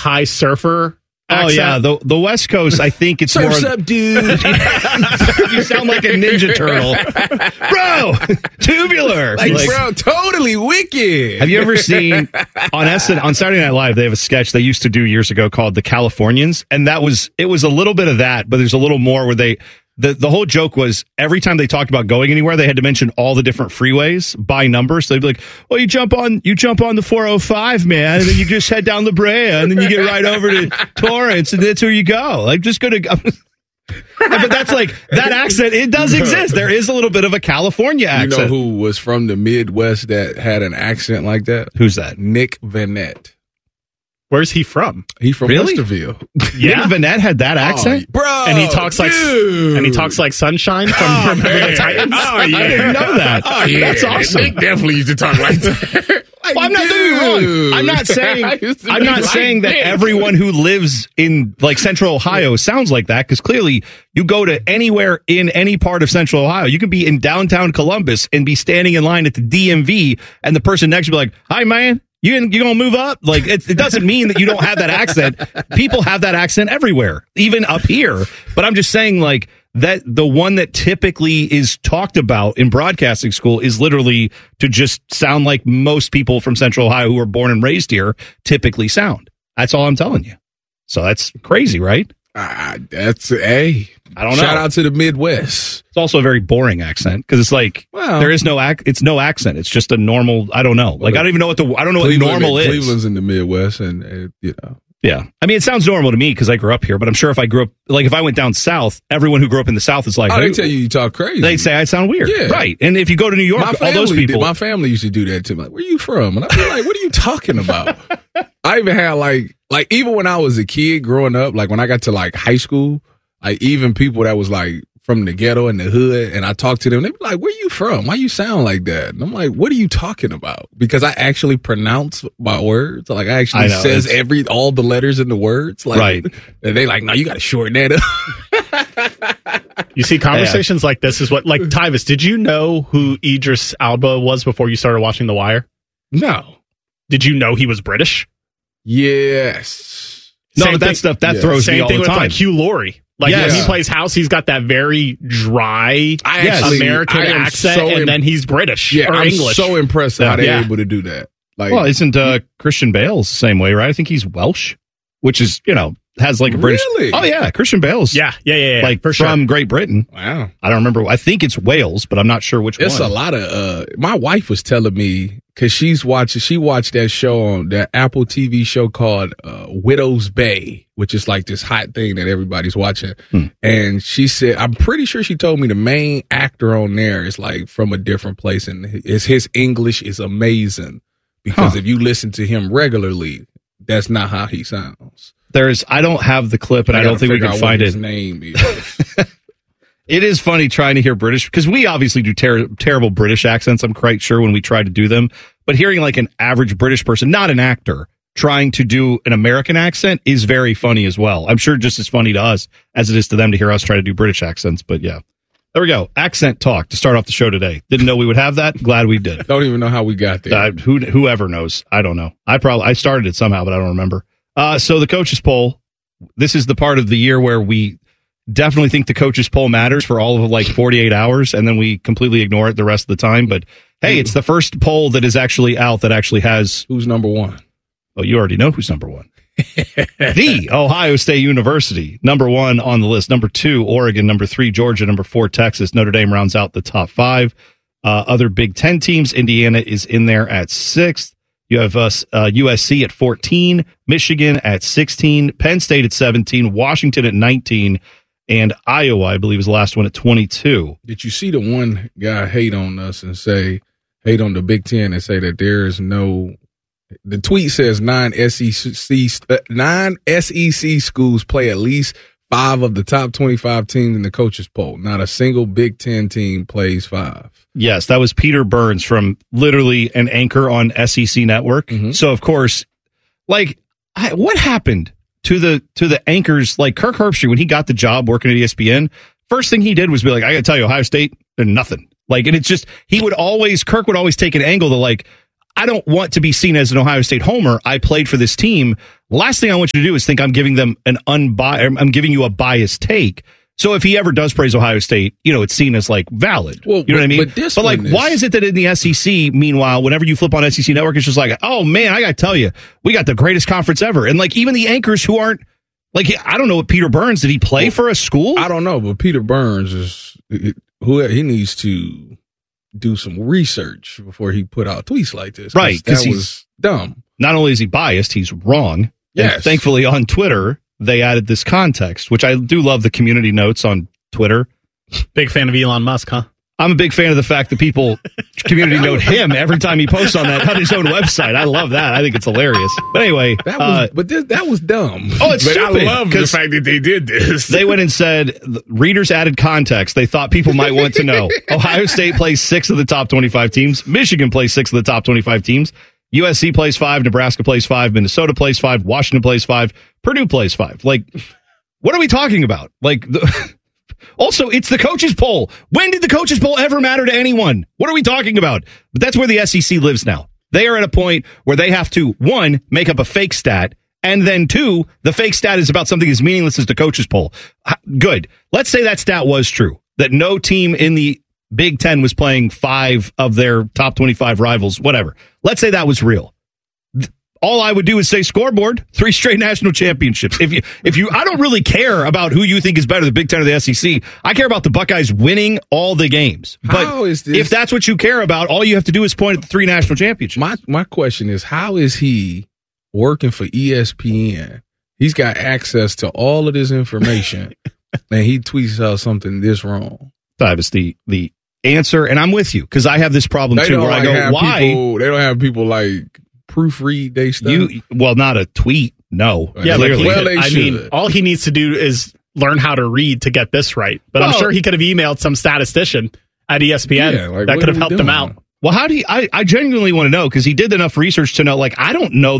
high surfer accent. Oh, yeah. The West Coast, I think it's more... Surf's up, dude. You sound like a Ninja Turtle. Bro, tubular. Bro, totally wicked. Have you ever seen on Saturday Night Live, they have a sketch they used to do years ago called The Californians, and it was a little bit of that, but there's a little more where the whole joke was every time they talked about going anywhere, they had to mention all the different freeways by number. So they'd be like, well, you jump on the 405, man, and then you just head down La Brea, and then you get right over to Torrance, and that's where you go. Like, just go to... But that's like, that accent, it does exist. There is a little bit of a California accent. You know who was from the Midwest that had an accent like that? Who's that? Nick Vanette. Where's he from? He from Really? Westerville. Yeah, Nick Vanette had that accent, bro. And he talks like Sunshine from Remember the Titans. Oh yeah, I didn't know that. Oh yeah, That's awesome. Nick definitely used to talk like that. Well, I'm not doing wrong. I'm not saying that everyone who lives in like Central Ohio sounds like that, because clearly you go to anywhere in any part of Central Ohio, you can be in downtown Columbus and be standing in line at the DMV, and the person next to you be like, "Hi, man. You gonna move up?" Like, it doesn't mean that you don't have that accent. People have that accent everywhere, even up here. But I'm just saying, like, that the one that typically is talked about in broadcasting school is literally to just sound like most people from Central Ohio who are born and raised here typically sound. That's all I'm telling you. So that's crazy, right? I don't know. Shout out to the Midwest. It's also a very boring accent, because it's like, there is no it's no accent. It's just a normal, I don't know. Like, I don't even know what normal is. Cleveland's in the Midwest, and you know. Yeah. I mean, it sounds normal to me because I grew up here, but I'm sure if I grew up, like if I went down south, everyone who grew up in the south is like, they tell you talk crazy. They'd say I sound weird. Yeah. Right. And if you go to New York, all those people. My family used to do that to me. Like, where you from? And I'd be like, what are you talking about? I even had like even when I was a kid growing up, like when I got to like high school, like even people that was like from the ghetto and the hood, and I talked to them, they'd be like, where you from? Why you sound like that? And I'm like, what are you talking about? Because I actually pronounce my words. Like, I actually says all the letters in the words. Like, right. And they like, no, you got to shorten that up. You see, conversations like this is what, like, Tyvis, did you know who Idris Elba was before you started watching The Wire? No. Did you know he was British? Yes. No, but that stuff, that throws me all the time. Same thing with like Hugh Laurie. Like, yes. when he plays House, he's got that very dry American accent, and then he's British or English. I'm so impressed how they're able to do that. Like, well, isn't Christian Bale's the same way, right? I think he's Welsh, which is, has like a British. Really? Oh, yeah. Christian Bale's. Yeah. Like, for sure. from Great Britain. Wow. I don't remember. I think it's Wales, but I'm not sure which one. It's a lot of, my wife was telling me, because she watched that show on that Apple TV show called Widow's Bay, which is like this hot thing that everybody's watching. And she said, I'm pretty sure she told me the main actor on there is like from a different place, and his English is amazing, because if you listen to him regularly, that's not how he sounds. I don't have the clip, and I don't think we can find it. His name is. It is funny trying to hear British, because we obviously do terrible British accents, I'm quite sure, when we try to do them. But hearing like an average British person, not an actor, trying to do an American accent is very funny as well. I'm sure just as funny to us as it is to them to hear us try to do British accents. But yeah, there we go. Accent talk to start off the show today. Didn't know we would have that. Glad we did. Don't even know how we got there. Whoever knows. I don't know. I started it somehow, but I don't remember. So the coaches poll, this is the part of the year where we definitely think the coaches poll matters for all of like 48 hours, and then we completely ignore it the rest of the time. But hey, it's the first poll that is actually out that actually has who's number one. Oh, you already know who's number one. The Ohio State University, number one on the list. Number 2, Oregon. Number 3, Georgia. Number 4, Texas. Notre Dame rounds out the top 5. Other Big Ten teams, Indiana is in there at 6th. You have USC at 14, Michigan at 16, Penn State at 17, Washington at 19, and Iowa, I believe, is the last one at 22. Did you see the one guy hate on us and hate on the Big Ten and say that there is no? The tweet says 9 SEC schools play at least 5 of the top 25 teams in the coaches poll. Not a single Big Ten team plays 5. Yes, that was Peter Burns from literally an anchor on SEC Network. Mm-hmm. So of course, like, what happened to the anchors like Kirk Herbstreit when he got the job working at ESPN? First thing he did was be like, I got to tell you, Ohio State, they're nothing. Like, and it's just Kirk would always take an angle to like, I don't want to be seen as an Ohio State homer. I played for this team. The last thing I want you to do is think I'm giving them I'm giving you a biased take. So if he ever does praise Ohio State, it's seen as like valid. Well, you know what I mean? But like, why is it that in the SEC, meanwhile, whenever you flip on SEC Network, it's just like, oh man, I got to tell you, we got the greatest conference ever. And like, even the anchors who aren't like, I don't know what Peter Burns, did he play for a school? I don't know, but Peter Burns he needs to do some research before he put out tweets like this. Right. Because that was dumb. Not only is he biased, he's wrong. Yes. And thankfully on Twitter, they added this context, which I do love the community notes on Twitter. Big fan of Elon Musk, huh? I'm a big fan of the fact that people community note him every time he posts on his own website. I love that. I think it's hilarious. But anyway, that was dumb. Oh, it's stupid. I love the fact that they did this. They went and said readers added context. They thought people might want to know. Ohio State plays 6 of the top 25 teams. Michigan plays 6 of the top 25 teams. USC plays 5, Nebraska plays 5, Minnesota plays 5, Washington plays 5, Purdue plays 5. Like, what are we talking about? Like, also, it's the coaches poll. When did the coaches poll ever matter to anyone? What are we talking about? But that's where the SEC lives now. They are at a point where they have to, 1, make up a fake stat, and then 2, the fake stat is about something as meaningless as the coaches poll. Good. Let's say that stat was true, that no team in the Big Ten was playing 5 of their top 25 rivals, whatever. Let's say that was real. All I would do is say scoreboard, 3 straight national championships. If you, I don't really care about who you think is better, the Big Ten or the SEC. I care about the Buckeyes winning all the games. But if that's what you care about, all you have to do is point at the 3 national championships. My question is, how is he working for ESPN? He's got access to all of this information, and he tweets out something this wrong. That was the answer, and I'm with you because I have this problem too. Where I go, why they don't have people like proofread they stuff? Well, not a tweet. No, yeah, clearly. I mean, all he needs to do is learn how to read to get this right. But I'm sure he could have emailed some statistician at ESPN that could have helped him out. Well, how do you, I genuinely want to know because he did enough research to know. Like, I don't know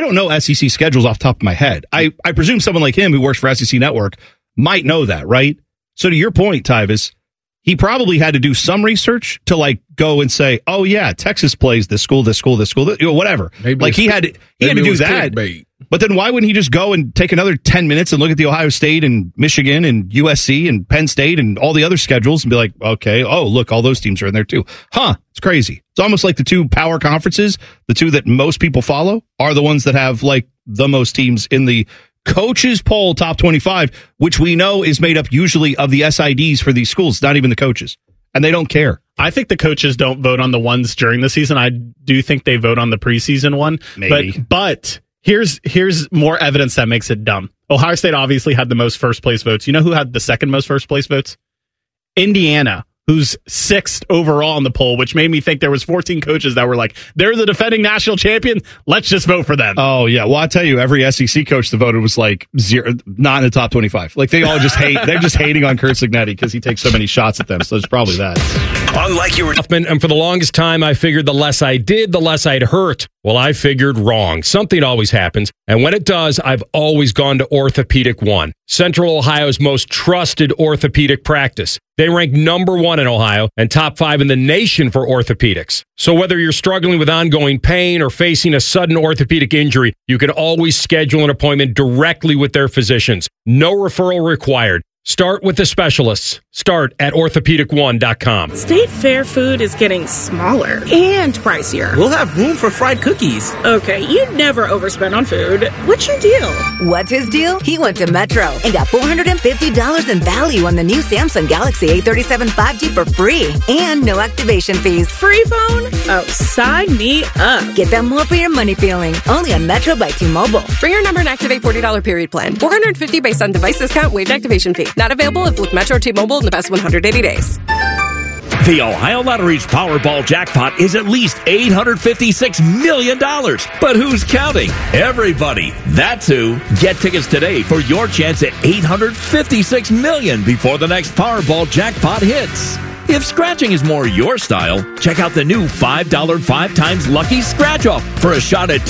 SEC schedules off the top of my head. I presume someone like him who works for SEC Network might know that, right? So to your point, Tyvis, he probably had to do some research to like go and say, oh yeah, Texas plays this school, whatever. Maybe like he had to do that. Clickbait. But then why wouldn't he just go and take another 10 minutes and look at the Ohio State and Michigan and USC and Penn State and all the other schedules and be like, okay, oh look, all those teams are in there too. It's crazy. It's almost like the 2 power conferences, the 2 that most people follow are the ones that have like the most teams in the coaches poll top 25, which we know is made up usually of the SIDs for these schools, not even the coaches. And they don't care. I think the coaches don't vote on the ones during the season. I do think they vote on the preseason one. Maybe. But here's more evidence that makes it dumb. Ohio State obviously had the most first place votes. You know who had the second most first place votes? Indiana, who's 6th overall in the poll, which made me think there was 14 coaches that were like, they're the defending national champion. Let's just vote for them. Oh, yeah. Well, I'll tell you, every SEC coach that voted was like 0, not in the top 25. Like, they all just hate. They're just hating on Curt Cignetti because he takes so many shots at them. So it's probably that. Unlike you were. And for the longest time, I figured the less I did, the less I'd hurt. Well, I figured wrong. Something always happens. And when it does, I've always gone to Orthopedic One, Central Ohio's most trusted orthopedic practice. They rank number 1 in Ohio and top 5 in the nation for orthopedics. So whether you're struggling with ongoing pain or facing a sudden orthopedic injury, you can always schedule an appointment directly with their physicians. No referral required. Start with the specialists. Start at orthopedic1.com. State Fair food is getting smaller and pricier. We'll have room for fried cookies. Okay, you'd never overspend on food. What's your deal? What's his deal? He went to Metro and got $450 in value on the new Samsung Galaxy A37 5G for free and no activation fees. Free phone? Oh, sign me up. Get that more for your money feeling. Only on Metro by T-Mobile. Bring your number and activate $40 period plan. $450 based on device discount, waived activation fee. Not available if with Metro T-Mobile in the past 180 days. The Ohio Lottery's Powerball jackpot is at least $856 million. But who's counting? Everybody. That's who. Get tickets today for your chance at $856 million before the next Powerball jackpot hits. If scratching is more your style, check out the new $5 5 times Lucky Scratch Off for a shot at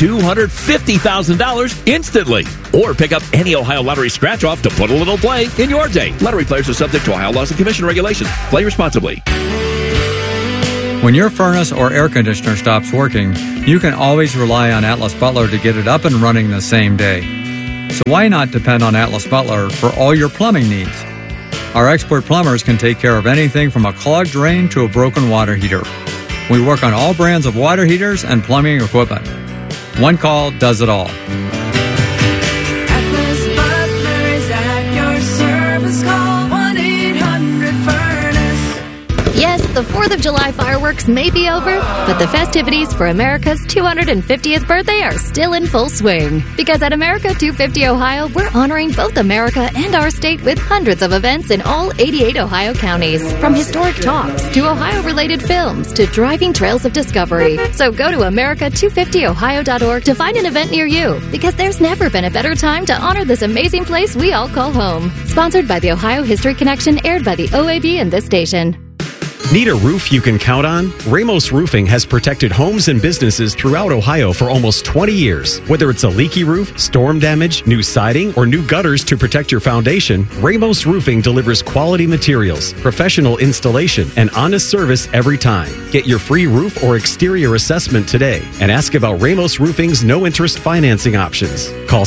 $250,000 instantly. Or pick up any Ohio Lottery Scratch Off to put a little play in your day. Lottery players are subject to Ohio laws and commission regulations. Play responsibly. When your furnace or air conditioner stops working, you can always rely on Atlas Butler to get it up and running the same day. So why not depend on Atlas Butler for all your plumbing needs? Our expert plumbers can take care of anything from a clogged drain to a broken water heater. We work on all brands of water heaters and plumbing equipment. One call does it all. Atlas Butler is at your service. Call 1-800-FURNACE. Yes, the 4th of July fireworks may be over, but the festivities for America's 250th birthday are still in full swing. Because at America 250 Ohio, we're honoring both America and our state with hundreds of events in all 88 Ohio counties. From historic talks to Ohio-related films to driving trails of discovery. So go to America250Ohio.org to find an event near you, because there's never been a better time to honor this amazing place we all call home. Sponsored by the Ohio History Connection, aired by the OAB and this station. Need a roof you can count on? Ramos Roofing has protected homes and businesses throughout Ohio for almost 20 years. Whether it's a leaky roof, storm damage, new siding, or new gutters to protect your foundation, Ramos Roofing delivers quality materials, professional installation, and honest service every time. Get your free roof or exterior assessment today and ask about Ramos Roofing's no-interest financing options. Call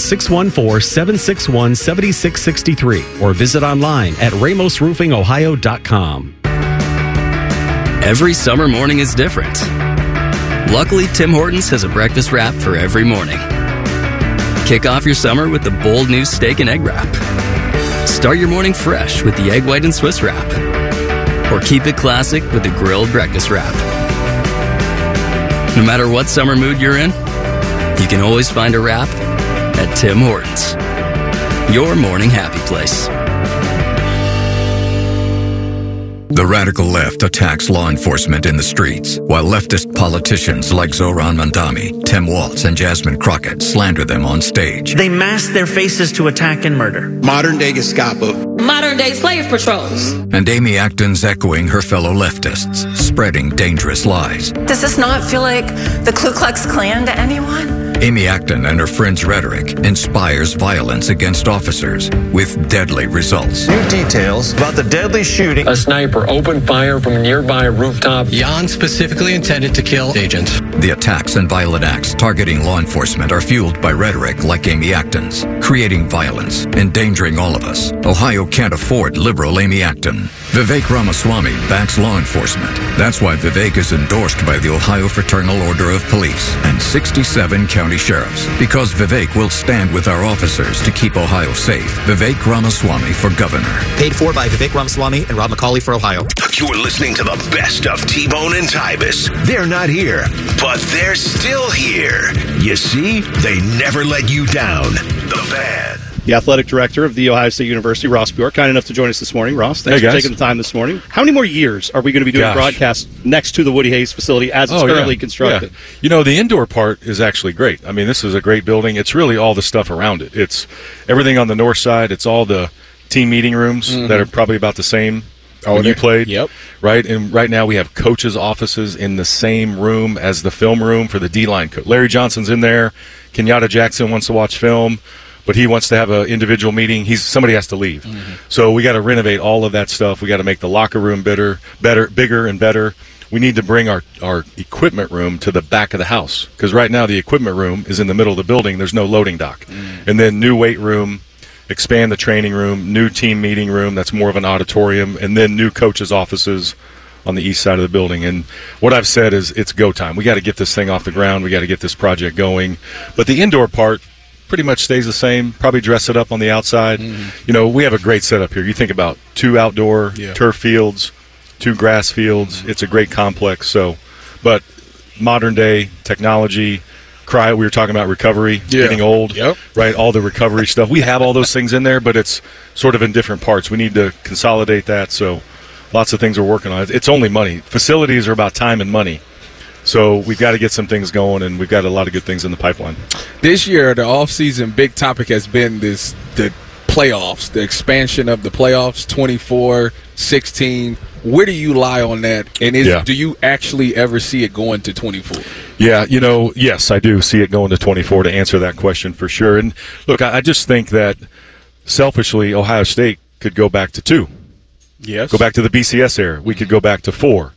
614-761-7663 or visit online at ramosroofingohio.com. Every summer morning is different. Luckily, Tim Hortons has a breakfast wrap for every morning. Kick off your summer with the bold new steak and egg wrap. Start your morning fresh with the egg white and Swiss wrap. Or keep it classic with the grilled breakfast wrap. No matter what summer mood you're in, you can always find a wrap at Tim Hortons. Your morning happy place. The radical left attacks law enforcement in the streets, while leftist politicians like Zohran Mamdani, Tim Walz, and Jasmine Crockett slander them on stage. They mask their faces to attack and murder. Modern-day Gestapo. Modern-day slave patrols. And Amy Acton's echoing her fellow leftists, spreading dangerous lies. Does this not feel like the Ku Klux Klan to anyone? Amy Acton and her friends' rhetoric inspires violence against officers with deadly results. New details about the deadly shooting. A sniper opened fire from a nearby rooftop. Jan specifically intended to kill agents. The attacks and violent acts targeting law enforcement are fueled by rhetoric like Amy Acton's, creating violence, endangering all of us. Ohio can't afford liberal Amy Acton. Vivek Ramaswamy backs law enforcement. That's why Vivek is endorsed by the Ohio Fraternal Order of Police and 67 county sheriffs. Because Vivek will stand with our officers to keep Ohio safe. Vivek Ramaswamy for governor. Paid for by Vivek Ramaswamy and Rob McCauley for Ohio. You're listening to the best of T-Bone and Tybus. They're not here, but they're still here. You see, they never let you down. The Fan. The athletic director of The Ohio State University, Ross Bjork, kind enough to join us this morning. Ross, thanks for taking the time this morning. How many more years are we going to be doing broadcasts next to the Woody Hayes facility as it's currently constructed? Yeah. You know, the indoor part is actually great. I mean, this is a great building. It's really all the stuff around it. It's everything on the north side. It's all the team meeting rooms that are probably about the same when you played. Yep. Right? And right now we have coaches' offices in the same room as the film room for the D-line coach. Larry Johnson's in there. Kenyatta Jackson wants to watch film, but he wants to have an individual meeting. Somebody has to leave. So we got to renovate all of that stuff. We got to make the locker room bigger and better. We need to bring our equipment room to the back of the house, because right now the equipment room is in the middle of the building. There's no loading dock. And then new weight room, expand the training room, new team meeting room that's more of an auditorium, and then new coaches' offices on the east side of the building. And what I've said is it's go time. We got to get this thing off the ground. We got to get this project going. But the indoor part pretty much stays the same, probably dress it up on the outside. You know, we have a great setup here. You think about 2 outdoor turf fields, 2 grass fields. It's a great complex. But modern day technology, we were talking about recovery, getting old, right? All the recovery stuff. We have all those things in there, but it's sort of in different parts. We need to consolidate that. So lots of things we're working on. It's only money. Facilities are about time and money. So we've got to get some things going, and we've got a lot of good things in the pipeline. This year, the offseason big topic has been the playoffs, the expansion of the playoffs, 24, 16. Where do you lie on that? And do you actually ever see it going to 24? Yeah, you know, yes, I do see it going to 24 to answer that question for sure. And look, I just think that selfishly, Ohio State could go back to 2. Yes. Go back to the BCS era. We could go back to 4.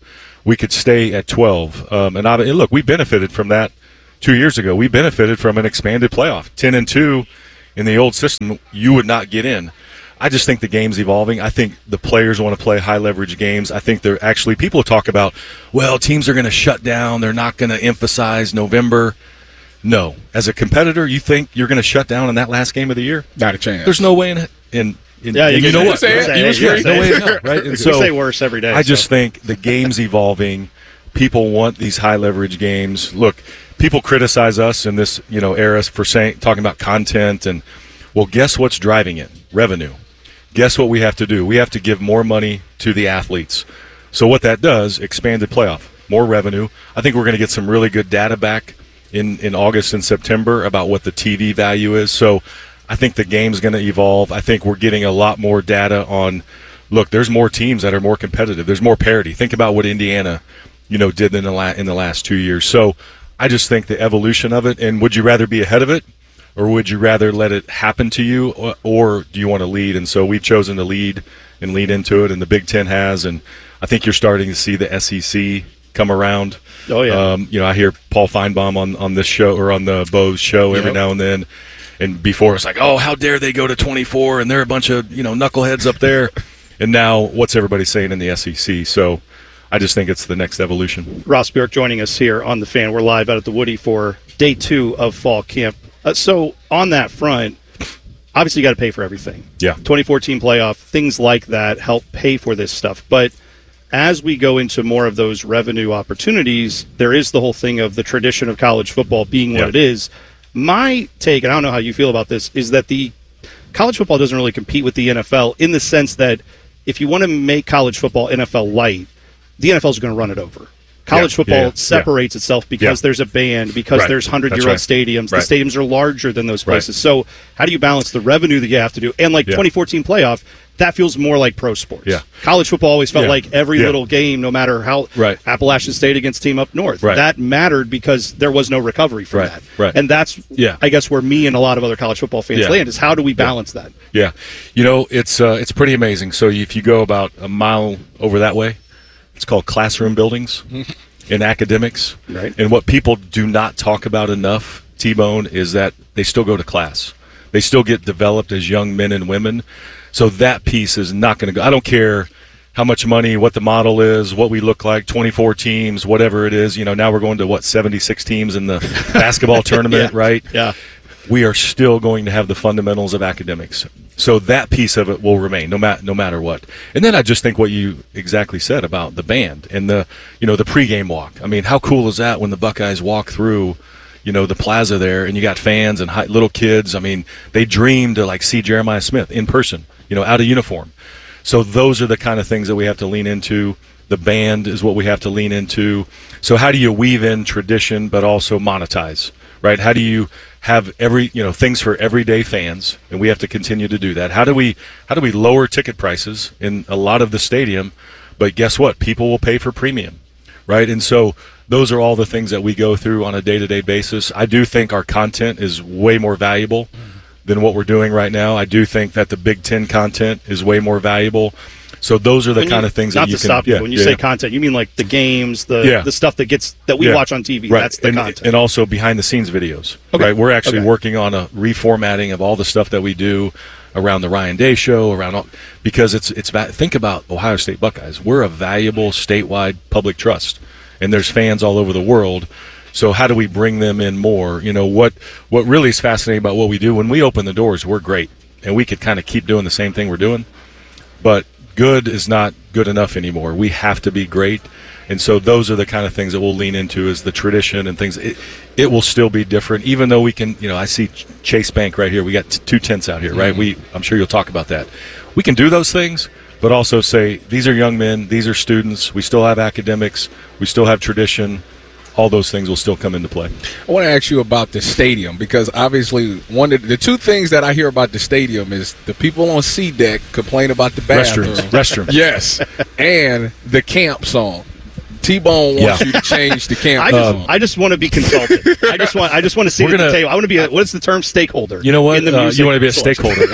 we could stay at 12. And look, we benefited from that 2 years ago. We benefited from an expanded playoff. 10-2 in the old system, you would not get in. I just think the game's evolving. I think the players want to play high-leverage games. I think they're actually – people talk about, well, teams are going to shut down. They're not going to emphasize November. No. As a competitor, you think you're going to shut down in that last game of the year? Not a chance. There's no way in yeah, you know what? Say it. You was free. No way in hell, right? And so, say worse every day. I just think the game's evolving. People want these high-leverage games. Look, people criticize us in this era for talking about content. And, well, guess what's driving it? Revenue. Guess what we have to do? We have to give more money to the athletes. So what that does, expanded playoff, more revenue. I think we're going to get some really good data back in August and September about what the TV value is. So I think the game's going to evolve. I think we're getting a lot more data on, look, there's more teams that are more competitive. There's more parity. Think about what Indiana, did in the last 2 years. So I just think the evolution of it, and would you rather be ahead of it? Or would you rather let it happen to you, or do you want to lead? And so we've chosen to lead and lead into it, and the Big Ten has. And I think you're starting to see the SEC come around. Oh, yeah. I hear Paul Feinbaum on this show or on the Bo's show every now and then. And before it's like, oh, how dare they go to 24, and they're a bunch of knuckleheads up there. And now what's everybody saying in the SEC? So I just think it's the next evolution. Ross Bjork joining us here on The Fan. We're live out at the Woody for day 2 of fall camp. So on that front, obviously you got to pay for everything. Yeah. 2014 playoff, things like that help pay for this stuff. But as we go into more of those revenue opportunities, there is the whole thing of the tradition of college football being what it is. My take, and I don't know how you feel about this, is that the college football doesn't really compete with the NFL in the sense that if you want to make college football NFL light, the NFL is going to run it over. College football separates itself because there's a band, because there's 100-year-old stadiums. The stadiums are larger than those places. So how do you balance the revenue that you have to do? And 2014 playoff, that feels more like pro sports. Yeah. College football always felt like every little game, no matter how Appalachian State against team up north. That mattered because there was no recovery from that. And that's, I guess, where me and a lot of other college football fans land is how do we balance that? Yeah. It's pretty amazing. So if you go about a mile over that way, it's called classroom buildings in academics. Right. And what people do not talk about enough, T-Bone, is that they still go to class. They still get developed as young men and women. So that piece is not going to go. I don't care how much money, what the model is, what we look like, 24 teams, whatever it is. Now we're going to, 76 teams in the basketball tournament, right? Yeah. We are still going to have the fundamentals of academics. So that piece of it will remain no matter what. And then I just think what you exactly said about the band and the pregame walk. I mean, how cool is that when the Buckeyes walk through, the plaza there and you got fans and little kids. I mean, they dream to see Jeremiah Smith in person, out of uniform. So those are the kind of things that we have to lean into. The band is what we have to lean into. So how do you weave in tradition but also monetize, right? How do you have things for everyday fans, and we have to continue to do that. How do we lower ticket prices in a lot of the stadium, but guess what? People will pay for premium, right? And so those are all the things that we go through on a day-to-day basis. I do think our content is way more valuable than what we're doing right now. I do think that the Big Ten content is way more valuable. So those are the kind of things that you can. Not to stop you. When you say content, you mean like the games, the stuff that we watch on TV. Right. That's the content. And also behind-the-scenes videos. Okay. Right. We're actually working on a reformatting of all the stuff that we do around the Ryan Day show, because it's think about Ohio State Buckeyes. We're a valuable statewide public trust, and there's fans all over the world. So how do we bring them in more? What really is fascinating about what we do, when we open the doors, we're great, and we could kind of keep doing the same thing we're doing, but good is not good enough anymore. We have to be great. And so those are the kind of things that we'll lean into, is the tradition and things. It will still be different, even though we can, I see Chase Bank right here. We got 2 tents out here, right? I'm sure you'll talk about that. We can do those things, but also say, these are young men, these are students. We still have academics. We still have tradition. All those things will still come into play. I want to ask you about the stadium, because obviously one of the 2 things that I hear about the stadium is the people on C-Deck complain about the bathrooms. Restrooms. Yes. And the camp song. T-Bone wants you to change the camp. I just want to be consulted. I just want to see at the table. I want to be what is the term stakeholder? You know what? In the music you want to be a source. stakeholder.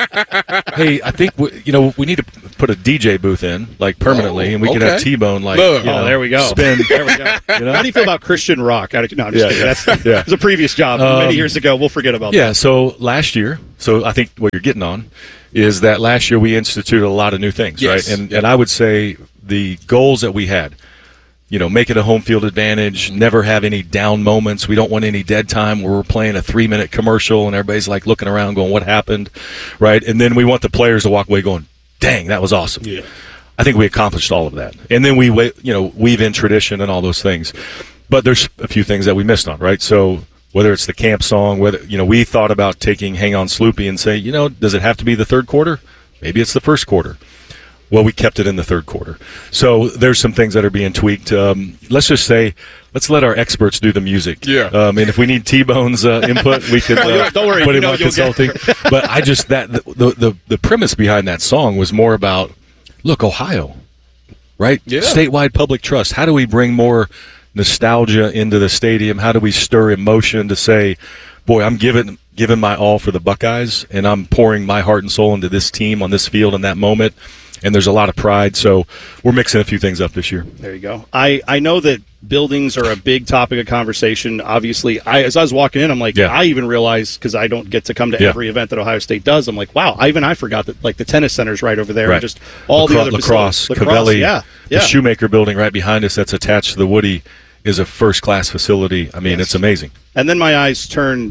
Hey, I think we need to put a DJ booth in permanently, and we could have T-Bone there we go. Spin. There we go. How do you feel about Christian rock? No, I'm just kidding. That was a previous job many years ago. We'll forget about that. Yeah. So last year, I think what you're getting on is that last year we instituted a lot of new things, right? And I would say the goals that we had. Make it a home field advantage, never have any down moments. We don't want any dead time where we're playing a 3-minute commercial and everybody's like looking around going, what happened, right? And then we want the players to walk away going, dang, that was awesome. Yeah. I think we accomplished all of that. And then we weave in tradition and all those things. But there's a few things that we missed on, right? So whether it's the camp song, whether we thought about taking Hang On Sloopy and say, does it have to be the third quarter? Maybe it's the first quarter. Well, we kept it in the third quarter. So there's some things that are being tweaked. Let's just say, let's let our experts do the music. Yeah. And if we need T-Bone's input, we could don't worry, put him on consulting. But I just the premise behind that song was more about, look, Ohio, right? Yeah. Statewide public trust. How do we bring more nostalgia into the stadium? How do we stir emotion to say, boy, I'm giving my all for the Buckeyes, and I'm pouring my heart and soul into this team on this field in that moment. And there's a lot of pride, so we're mixing a few things up this year. There you go. I know that buildings are a big topic of conversation. Obviously, as I was walking in, I'm like, I even realized, because I don't get to come to every event that Ohio State does, I'm like, wow, I forgot that the tennis center's right over there, and just all the other lacrosse, Cavelli, the Shoemaker building right behind us that's attached to the Woody is a first-class facility. I mean, it's amazing. And then my eyes turn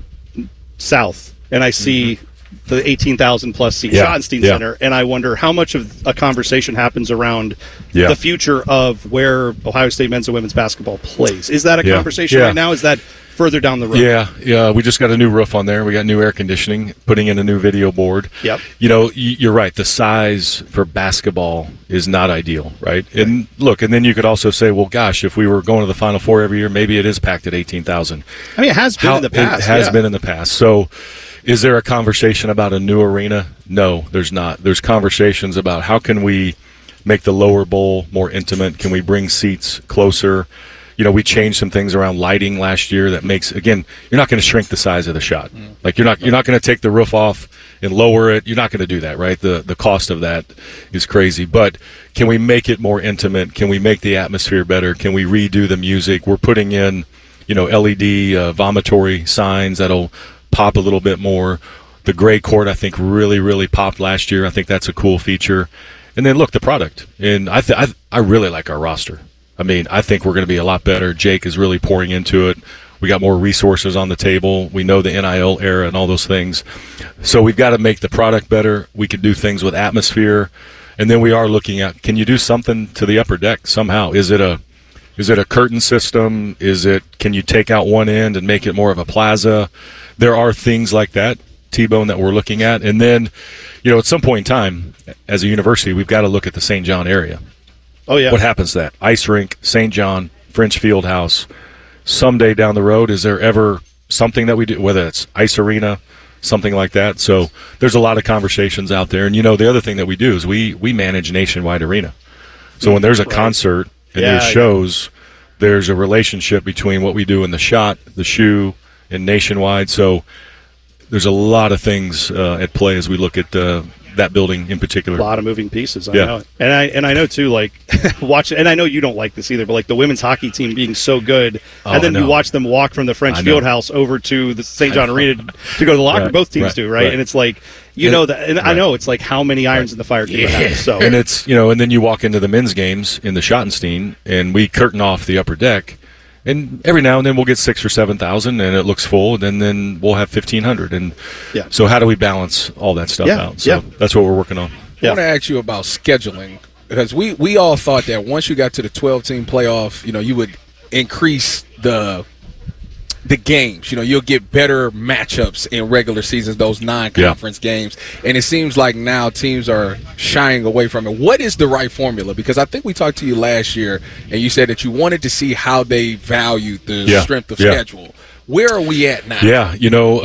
south, and I see the 18,000-plus seat Schottenstein Center, and I wonder how much of a conversation happens around the future of where Ohio State men's and women's basketball plays. Is that a conversation right now? Is that further down the road? Yeah. We just got a new roof on there. We got new air conditioning, putting in a new video board. Yep. You're right. The size for basketball is not ideal, right? And look, and then you could also say, well, gosh, if we were going to the Final Four every year, maybe it is packed at 18,000. I mean, it has been in the past. It has been in the past. So is there a conversation about a new arena? No, there's not. There's conversations about how can we make the lower bowl more intimate? Can we bring seats closer? We changed some things around lighting last year that makes, again, you're not going to shrink the size of the shot. Like you're not going to take the roof off and lower it. You're not going to do that, right? The cost of that is crazy. But can we make it more intimate? Can we make the atmosphere better? Can we redo the music? We're putting in, LED vomitory signs that'll pop a little bit more. The gray court, I think, really, really popped last year. I think that's a cool feature. And then, look, the product. And I really like our roster. I mean, I think we're going to be a lot better. Jake is really pouring into it. We got more resources on the table. We know the NIL era and all those things. So we've got to make the product better. We could do things with atmosphere. And then we are looking at, can you do something to the upper deck somehow? Is it a curtain system? Can you take out one end and make it more of a plaza? There are things like that, T-Bone, that we're looking at. And then, at some point in time, as a university, we've got to look at the St. John area. Oh, yeah. What happens to that? Ice rink, St. John, French Fieldhouse. Someday down the road, is there ever something that we do, whether it's ice arena, something like that? So there's a lot of conversations out there. And, the other thing that we do is we manage Nationwide Arena. So when there's a concert and there's shows, there's a relationship between what we do in the Shot, the Shoe, and Nationwide. So there's a lot of things at play as we look at that building in particular. A lot of moving pieces. I know it. And I know too, like watch. And I know you don't like this either, but like the women's hockey team being so good, and then you watch them walk from the French Fieldhouse over to the St. John Arena to go to the locker. Both teams do, right? And it's like that. And I know it's like how many irons in the fire can you have? So and it's and then you walk into the men's games in the Schottenstein, and we curtain off the upper deck. And every now and then we'll get 6,000 or 7,000, and it looks full. And then we'll have 1,500. And so, how do we balance all that stuff out? So that's what we're working on. I want to ask you about scheduling, because we all thought that once you got to the 12-team playoff, you would increase the games. You'll get better matchups in regular seasons, those non-conference games. And it seems like now teams are shying away from it. What is the right formula? Because I think we talked to you last year, and you said that you wanted to see how they valued the strength of schedule. Where are we at now? Yeah,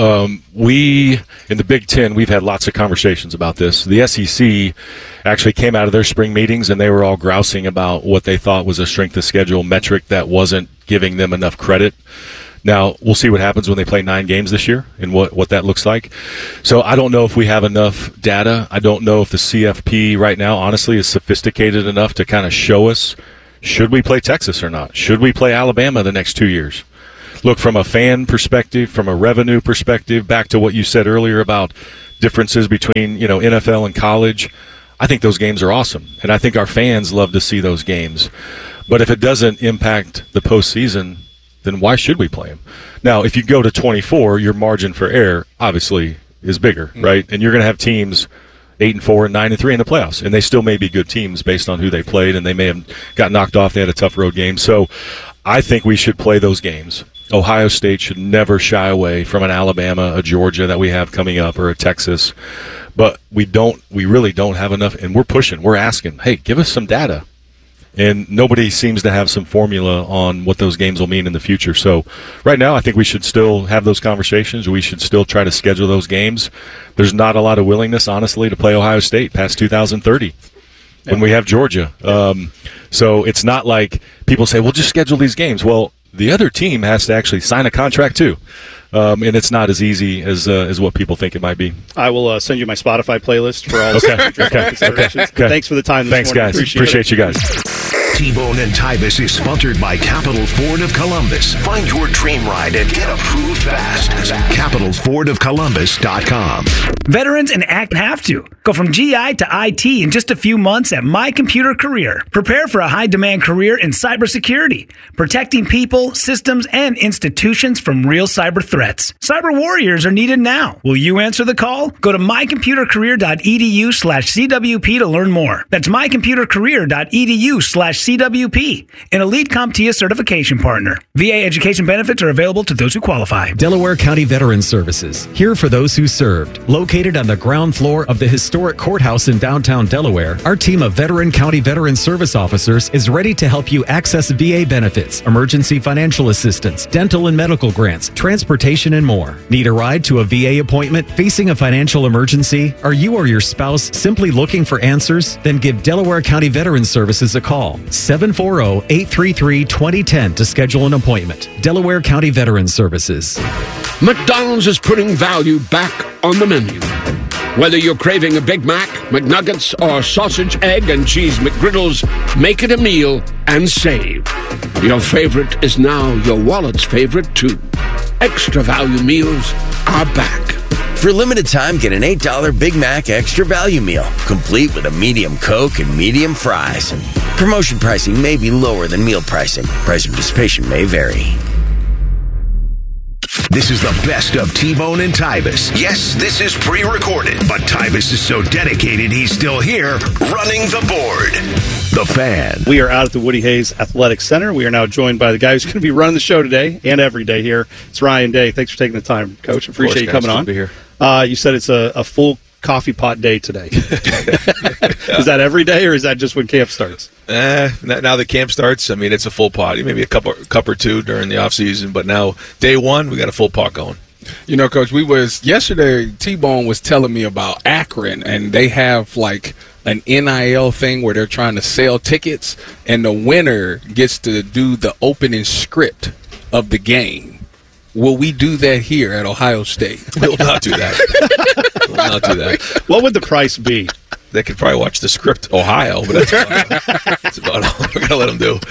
we in the Big Ten, we've had lots of conversations about this. The SEC actually came out of their spring meetings, and they were all grousing about what they thought was a strength of schedule metric that wasn't giving them enough credit. Now, we'll see what happens when they play 9 games this year and what that looks like. So I don't know if we have enough data. I don't know if the CFP right now, honestly, is sophisticated enough to kind of show us, should we play Texas or not? Should we play Alabama the next 2 years? Look, from a fan perspective, from a revenue perspective, back to what you said earlier about differences between, NFL and college, I think those games are awesome. And I think our fans love to see those games. But if it doesn't impact the postseason, then why should we play them? Now, if you go to 24, your margin for error obviously is bigger, right? And you're going to have teams 8-4 and 9-3 in the playoffs, and they still may be good teams based on who they played, and they may have got knocked off. They had a tough road game. So I think we should play those games. Ohio State should never shy away from an Alabama, a Georgia that we have coming up, or a Texas. But we really don't have enough, and we're pushing. We're asking, hey, give us some data. And nobody seems to have some formula on what those games will mean in the future. So right now, I think we should still have those conversations. We should still try to schedule those games. There's not a lot of willingness, honestly, to play Ohio State past 2030 when we have Georgia. So it's not like people say, well, just schedule these games. Well, the other team has to actually sign a contract too. And it's not as easy as what people think it might be. I will send you my Spotify playlist for all Okay. Thanks for the time this Thanks, morning. guys. Appreciate you guys. T-Bone and Tybus is sponsored by Capital Ford of Columbus. Find your dream ride and get approved fast at CapitalFordOfColumbus.com. Veterans and ACT have to go from GI to IT in just a few months at My Computer Career. Prepare for a high-demand career in cybersecurity, protecting people, systems, and institutions from real cyber threats. Cyber warriors are needed now. Will you answer the call? Go to mycomputercareer.edu/CWP to learn more. That's mycomputercareer.edu/CWP, an elite CompTIA certification partner. VA education benefits are available to those who qualify. Delaware County Veterans Services, here for those who served. Located on the ground floor of the historic courthouse in downtown Delaware, our team of veteran county veteran service officers is ready to help you access VA benefits, emergency financial assistance, dental and medical grants, transportation, and more. Need a ride to a VA appointment? Facing a financial emergency? Are you or your spouse simply looking for answers? Then give Delaware County Veterans Services a call. 740-833-2010 to schedule an appointment. Delaware County Veterans Services. McDonald's is putting value back on the menu. Whether you're craving a Big Mac, McNuggets, or sausage, egg, and cheese McGriddles, make it a meal and save. Your favorite is now your wallet's favorite, too. Extra value meals are back. For a limited time, get an $8 Big Mac Extra Value Meal, complete with a medium Coke and medium fries. Promotion pricing may be lower than meal pricing. Price of participation may vary. This is the best of T-Bone and Tybus. Yes, this is pre-recorded, but Tybus is so dedicated he's still here running the board. The Fan. We are out at the Woody Hayes Athletic Center. We are now joined by the guy who's going to be running the show today and every day here. It's Ryan Day. Thanks for taking the time, Coach. Appreciate you coming on. Good to be here. You said it's a full coffee pot day today. Is that every day, or is that just when camp starts? Now that camp starts, I mean, it's a full pot. Maybe a cup or two during the off season, but now day one, we got a full pot going. You know, Coach, yesterday, T-Bone was telling me about Akron, and they have like an NIL thing where they're trying to sell tickets, and the winner gets to do the opening script of the game. Will we do that here at Ohio State? We'll not do that. What would the price be? They could probably watch the script Ohio, but that's about all we're going to let them do.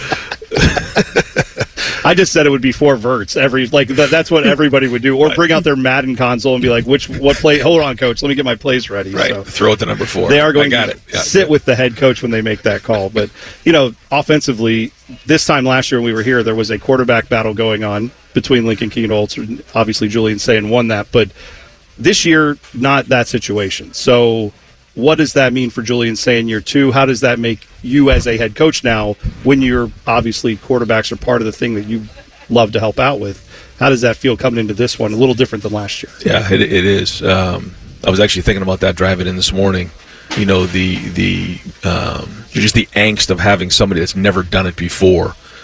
I just said it would be 4 verts. That's what everybody would do. Or bring out their Madden console and be like, what play? Hold on, Coach. Let me get my plays ready. Right. So throw it to number 4. They are going to sit with the head coach when they make that call. But, offensively, this time last year when we were here, there was a quarterback battle going on between Lincoln Keenholz. Obviously, Julian Sayin won that. But this year, not that situation. So what does that mean for Julian Sayin year 2? How does that make you as a head coach now, when you're obviously quarterbacks are part of the thing that you love to help out with? How does that feel coming into this one? A little different than last year. Yeah, it is. I was actually thinking about that driving in this morning. You know, just the angst of having somebody that's never done it before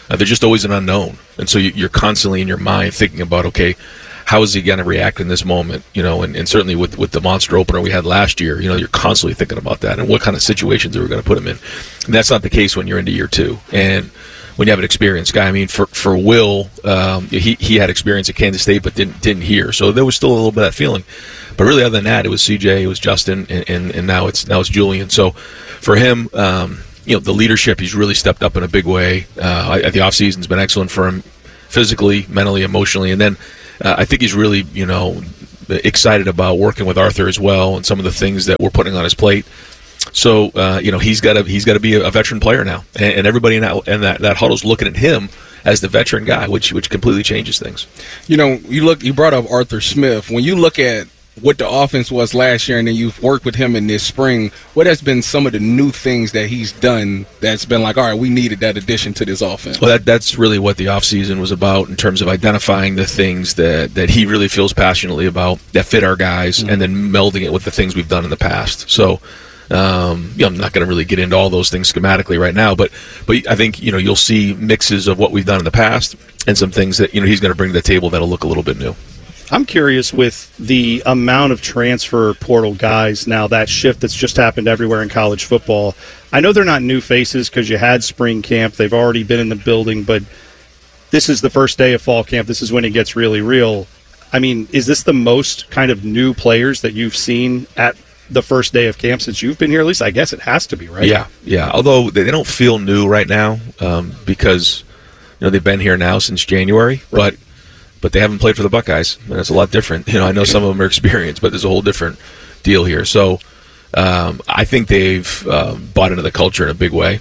They're just always an unknown. And so you're constantly in your mind thinking about, okay, how is he going to react in this moment? And certainly with the monster opener we had last year, you're constantly thinking about that and what kind of situations are we going to put him in. And that's not the case when you're into year 2. And when you have an experienced guy, I mean, for Will, he had experience at Kansas State but didn't hear. So there was still a little bit of that feeling. But really, other than that, it was CJ, it was Justin, and now it's Julian. So for him, the leadership, he's really stepped up in a big way. The offseason's been excellent for him physically, mentally, emotionally. And then I think he's really, excited about working with Arthur as well and some of the things that we're putting on his plate. So, he's got to be a veteran player now. And everybody in that huddle's looking at him as the veteran guy, which completely changes things. You brought up Arthur Smith. When you look at what the offense was last year and then you've worked with him in this spring, what has been some of the new things that he's done that's been like, all right, we needed that addition to this offense? Well, that's really what the offseason was about in terms of identifying the things that he really feels passionately about that fit our guys, and then melding it with the things we've done in the past. So I'm not going to really get into all those things schematically right now, but I think you'll see mixes of what we've done in the past and some things that he's going to bring to the table that'll look a little bit new. I'm curious with the amount of transfer portal guys now, that shift that's just happened everywhere in college football. I know they're not new faces because you had spring camp. They've already been in the building, but this is the first day of fall camp. This is when it gets really real. I mean, is this the most kind of new players that you've seen at the first day of camp since you've been here? At least I guess it has to be, right? Yeah. Although they don't feel new right now because they've been here now since January, right. But they haven't played for the Buckeyes, and it's a lot different. I know some of them are experienced, but there's a whole different deal here. So I think they've bought into the culture in a big way.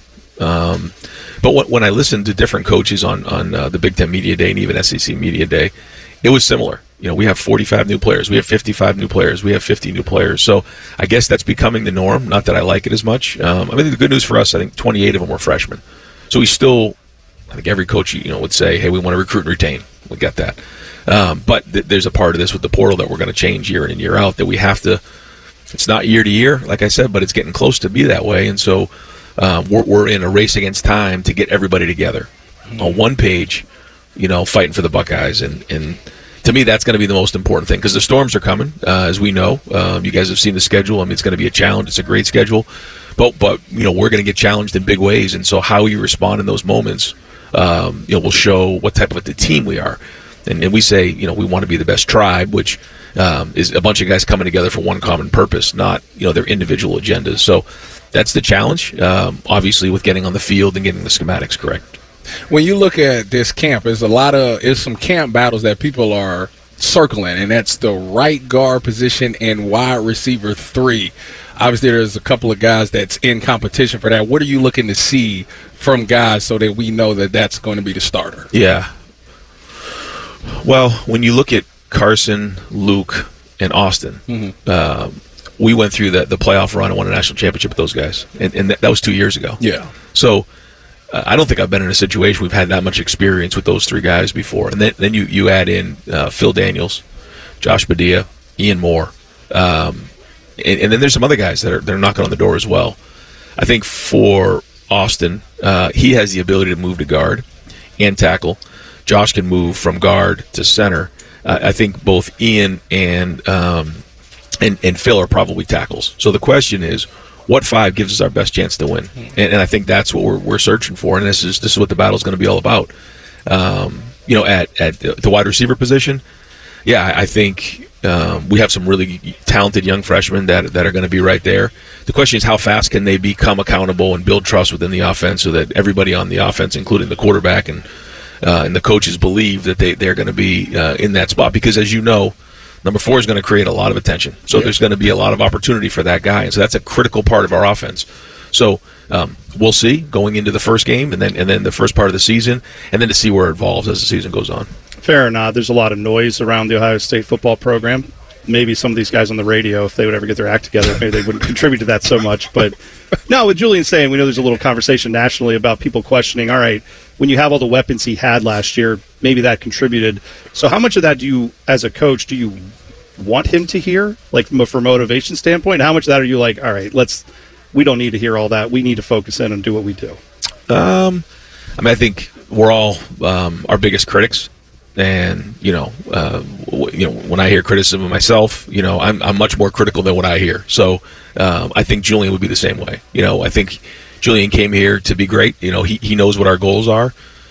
But when I listened to different coaches on the Big Ten Media Day and even SEC Media Day, it was similar. We have 45 new players. We have 55 new players. We have 50 new players. So I guess that's becoming the norm. Not that I like it as much. I mean, the good news for us, I think 28 of them were freshmen. So we still, I think every coach would say, hey, we want to recruit and retain. We get that. But there's a part of this with the portal that we're going to change year in and year out that we have to. It's not year to year, like I said, but it's getting close to be that way. And so we're in a race against time to get everybody together on one page, fighting for the Buckeyes. And to me, that's going to be the most important thing because the storms are coming, as we know. You guys have seen the schedule. I mean, it's going to be a challenge. It's a great schedule. But we're going to get challenged in big ways. And so how you respond in those moments will show what type of a team we are. And we say, we want to be the best tribe, which is a bunch of guys coming together for one common purpose, not, their individual agendas. So that's the challenge, obviously, with getting on the field and getting the schematics correct. When you look at this camp, there's some camp battles that people are circling, and that's the right guard position and wide receiver 3. Obviously, there's a couple of guys that's in competition for that. What are you looking to see from guys so that we know that that's going to be the starter? Yeah. Well, when you look at Carson, Luke, and Austin, we went through the playoff run and won a national championship with those guys, and that was 2 years ago. Yeah. So I don't think I've been in a situation we've had that much experience with those 3 guys before. And then you add in Phil Daniels, Josh Padilla, Ian Moore, and then there's some other guys that are knocking on the door as well. I think for Austin, he has the ability to move to guard and tackle. Josh can move from guard to center. I think both Ian and Phil are probably tackles. So the question is, what 5 gives us our best chance to win? And I think that's what we're searching for. And this is what the battle's going to be all about. At the wide receiver position, I think we have some really talented young freshmen that are going to be right there. The question is, how fast can they become accountable and build trust within the offense so that everybody on the offense, including the quarterback and the coaches, believe that they're going to be in that spot. Because as you know, number 4 is going to create a lot of attention. So there's going to be a lot of opportunity for that guy. And so that's a critical part of our offense. So we'll see going into the first game and then the first part of the season, and then to see where it evolves as the season goes on. Fair enough. There's a lot of noise around the Ohio State football program. Maybe some of these guys on the radio, if they would ever get their act together, maybe they wouldn't contribute to that so much. But no, with Julian saying, we know there's a little conversation nationally about people questioning, all right, when you have all the weapons he had last year, maybe that contributed. So how much of that do you, as a coach, do you want him to hear, like from a motivation standpoint? How much of that are you like, all right, we don't need to hear all that. We need to focus in and do what we do? I think we're all our biggest critics. And when I hear criticism of myself, I'm much more critical than what I hear. So I think Julian would be the same way. I think Julian came here to be great. He knows what our goals are.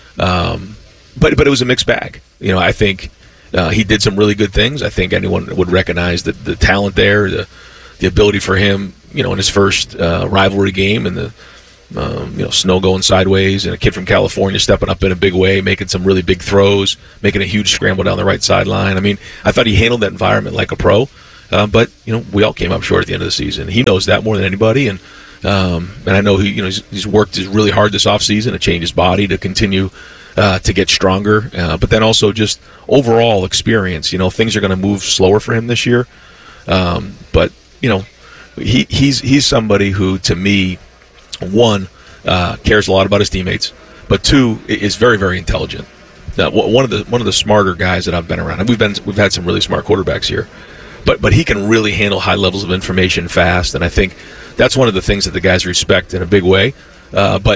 But it was a mixed bag. I think he did some really good things. I think anyone would recognize the talent there, the ability for him, in his first rivalry game, and the snow going sideways, and a kid from California stepping up in a big way, making some really big throws, making a huge scramble down the right sideline. I mean, I thought he handled that environment like a pro. But we all came up short at the end of the season. He knows that more than anybody, and I know he's worked really hard this offseason to change his body to continue to get stronger. But then also just overall experience. Things are going to move slower for him this year. But he's somebody who, to me, one, cares a lot about his teammates, but two, is very, very intelligent. One of the smarter guys that I've been around. And we've had some really smart quarterbacks here, but he can really handle high levels of information fast, and I think that's one of the things that the guys respect in a big way. But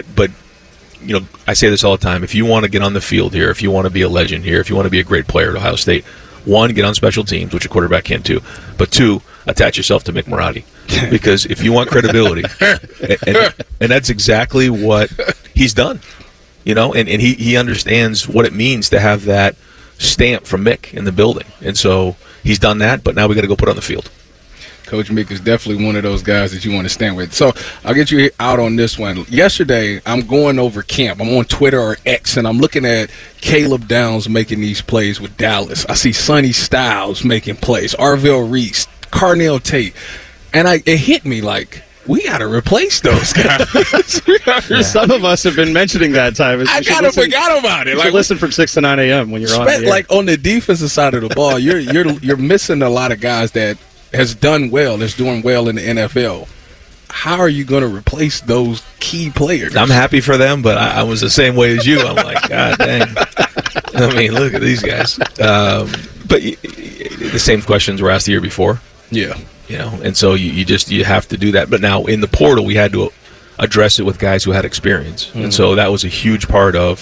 I say this all the time: if you want to get on the field here, if you want to be a legend here, if you want to be a great player at Ohio State, one, get on special teams, which a quarterback can too, but two, attach yourself to Mick Marotti. Because if you want credibility, and that's exactly what he's done, and he understands what it means to have that stamp from Mick in the building. And so he's done that, but now we got to go put it on the field. Coach Mick is definitely one of those guys that you want to stand with. So I'll get you out on this one. Yesterday, I'm going over camp. I'm on Twitter or X, and I'm looking at Caleb Downs making these plays with Dallas. I see Sonny Styles making plays, Arvell Reese, Carnell Tate. And it hit me like, we got to replace those guys. Some of us have been mentioning that time. I kind of forgot about it. Like, listen from 6 to 9 a.m. when you're on the air. Like on the defensive side of the ball, you're missing a lot of guys that has done well, that's doing well in the NFL. How are you going to replace those key players? I'm happy for them, but I was the same way as you. I'm like, God dang. I mean, look at these guys. But the same questions were asked the year before. Yeah. And so you have to do that. But now in the portal, we had to address it with guys who had experience. Mm-hmm. And so that was a huge part of,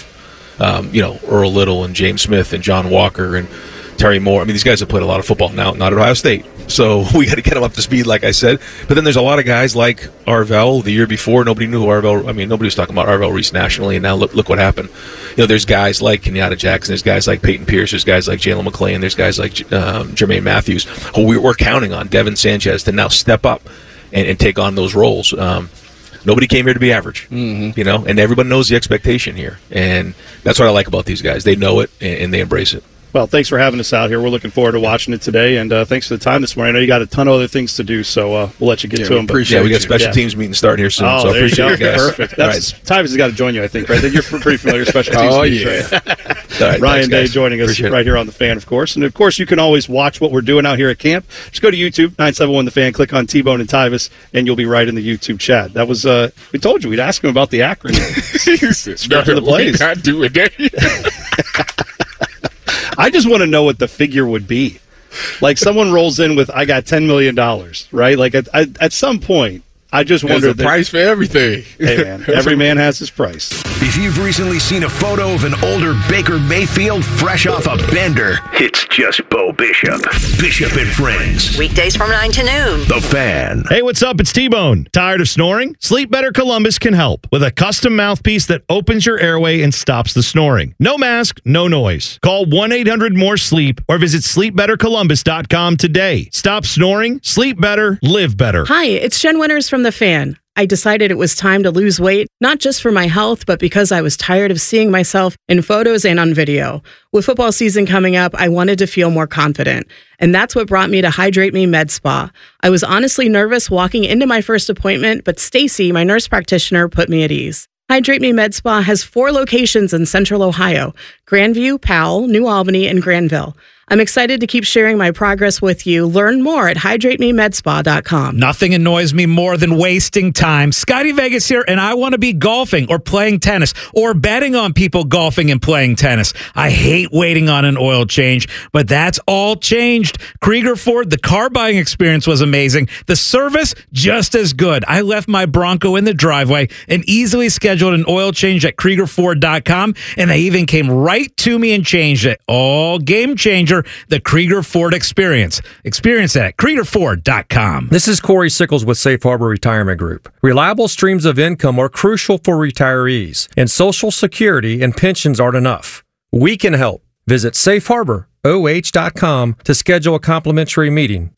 Earl Little and James Smith and John Walker and Terry Moore. I mean, these guys have played a lot of football now, not at Ohio State. So we got to get them up to speed, like I said. But then there's a lot of guys like Arvell. The year before, nobody knew who Arvell. I mean, nobody was talking about Arvell Reese nationally, and now look what happened. There's guys like Kenyatta Jackson. There's guys like Peyton Pierce. There's guys like Jalen McClain. There's guys like Jermaine Matthews, who we're counting on, Devin Sanchez, to now step up and take on those roles. Nobody came here to be average, and everybody knows the expectation here. And that's what I like about these guys. They know it, and they embrace it. Well, thanks for having us out here. We're looking forward to watching it today, and thanks for the time this morning. I know you got a ton of other things to do, so we'll let you get to them. We got special teams meeting starting here soon, so I appreciate you guys. Perfect. Tyvus has got to join you, I think, right? You're pretty familiar with special teams. Yeah. Right? All right, Ryan Day joining us right here on The Fan, of course. And, of course, you can always watch what we're doing out here at camp. Just go to YouTube, 971 The Fan, click on T-Bone and Tyvus, and you'll be right in the YouTube chat. That was, we told you, we'd ask him about the acronym. Script of the plays. Not doing that. I just want to know what the figure would be. Like someone rolls in with, I got $10 million, right? Like at some point, I just wonder. There's a price for everything. Hey, man, every man has his price. If you've recently seen a photo of an older Baker Mayfield fresh off a bender, it's just Bo Bishop. Bishop and Friends. Weekdays from 9 to noon. The Fan. Hey, what's up? It's T-Bone. Tired of snoring? Sleep Better Columbus can help with a custom mouthpiece that opens your airway and stops the snoring. No mask, no noise. Call 1-800-MORE-SLEEP or visit sleepbettercolumbus.com today. Stop snoring, sleep better, live better. Hi, it's Jen Winters from The Fan. I decided it was time to lose weight, not just for my health, but because I was tired of seeing myself in photos and on video. With football season coming up, I wanted to feel more confident. And that's what brought me to Hydrate Me Med Spa. I was honestly nervous walking into my first appointment, but Stacy, my nurse practitioner, put me at ease. Hydrate Me Med Spa has 4 locations in Central Ohio: Grandview, Powell, New Albany, and Granville. I'm excited to keep sharing my progress with you. Learn more at hydratememedspa.com. Nothing annoys me more than wasting time. Scotty Vegas here, and I want to be golfing or playing tennis or betting on people golfing and playing tennis. I hate waiting on an oil change, but that's all changed. Krieger Ford, the car buying experience was amazing. The service, just as good. I left my Bronco in the driveway and easily scheduled an oil change at KriegerFord.com, and they even came right to me and changed it. All game changer, the Krieger Ford experience. Experience it at KriegerFord.com. This is Corey Sickles with Safe Harbor Retirement Group. Reliable streams of income are crucial for retirees, and Social Security and pensions aren't enough. We can help. Visit safeharboroh.com to schedule a complimentary meeting.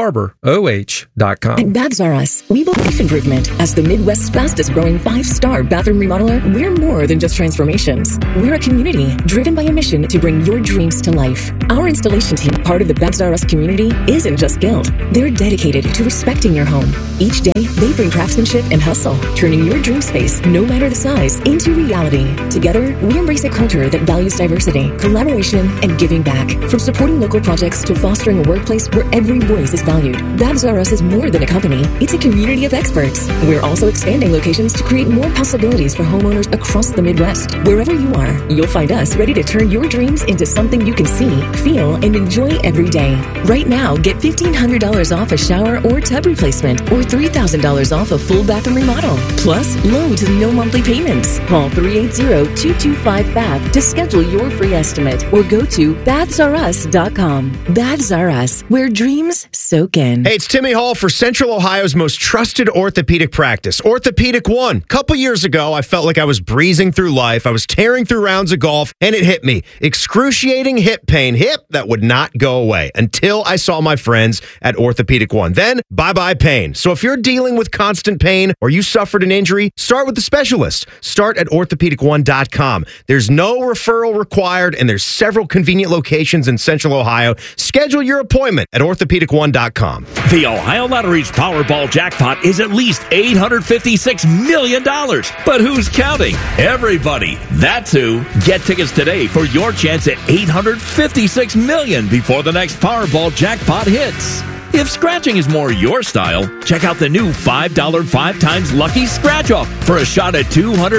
safeharboroh.com. At Babs R Us, we believe improvement. As the Midwest's fastest growing 5-star bathroom remodeler, we're more than just transformations. We're a community driven by a mission to bring your dreams to life. Our installation team, part of the Babs R Us community, isn't just skilled. They're dedicated to respecting your home. Each day, they bring craftsmanship and hustle, turning your dream space, no matter the size, into reality. Together, we embrace a culture that values diversity, collaboration, and giving back. From supporting local projects to fostering a workplace where every voice is valued, Babs R Us is more than a company. It's a community of experts. We're also expanding locations to create more possibilities for homeowners across the Midwest. Wherever you are, you'll find us ready to turn your dreams into something you can see, feel, and enjoy every day. Right now, get $1,500 off a shower or tub replacement or $3,000 off a full bathroom remodel. Plus, low to no monthly payments. Call 380-225-BAB to schedule your free estimate or go to BabsRUs.com. Babs R Us, where dreams soak in. Hey, it's Timmy Hall for Central Ohio's most trusted orthopedic practice, Orthopedic One. A couple years ago, I felt like I was breezing through life. I was tearing through rounds of golf, and it hit me. Excruciating hip pain. Hip that would not go away until I saw my friends at Orthopedic One. Then, bye-bye pain. So if you're dealing with constant pain or you suffered an injury, start with the specialist. Start at orthopedic1.com. There's no referral required, and there's several convenient locations in Central Ohio. Schedule your appointment at orthopedic1.com. The Ohio Lottery's Powerball jackpot is at least $856 million. But who's counting? Everybody. That's who. Get tickets today for your chance at $856 million before the next Powerball jackpot hits. If scratching is more your style, check out the new $5 5 times Lucky Scratch Off for a shot at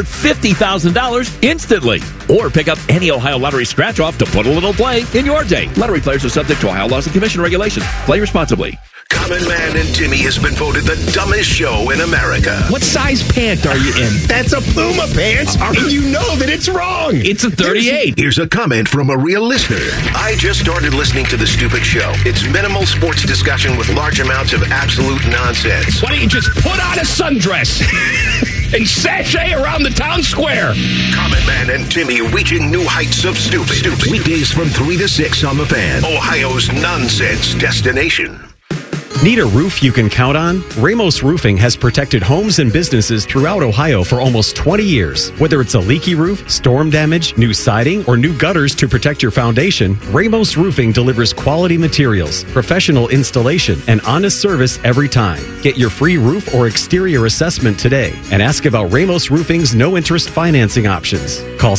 $250,000 instantly. Or pick up any Ohio Lottery Scratch Off to put a little play in your day. Lottery players are subject to Ohio laws and commission regulations. Play responsibly. Common Man and Timmy has been voted the dumbest show in America. What size pant are you in? That's a Puma pants, and you know that it's wrong. It's a 38. Here's a comment from a real listener. I just started listening to The Stupid Show. It's minimal sports discussion with large amounts of absolute nonsense. Why don't you just put on a sundress and sashay around the town square? Common Man and Timmy reaching new heights of stupid. Weekdays from 3 to 6 on The Fan, Ohio's nonsense destination. Need a roof you can count on? Ramos Roofing has protected homes and businesses throughout Ohio for almost 20 years. Whether it's a leaky roof, storm damage, new siding, or new gutters to protect your foundation, Ramos Roofing delivers quality materials, professional installation, and honest service every time. Get your free roof or exterior assessment today and ask about Ramos Roofing's no-interest financing options. Call